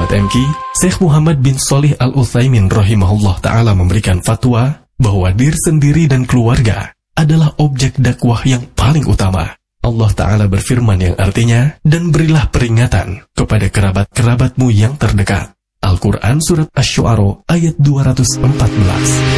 Sahabat MQ, Syekh Muhammad bin Shalih Al-Utsaimin rahimahullah ta'ala memberikan fatwa bahwa diri sendiri dan keluarga adalah objek dakwah yang paling utama. Allah Ta'ala berfirman yang artinya, dan berilah peringatan kepada kerabat-kerabatmu yang terdekat. Al-Quran Surat Asy-Syu'ara ayat 214.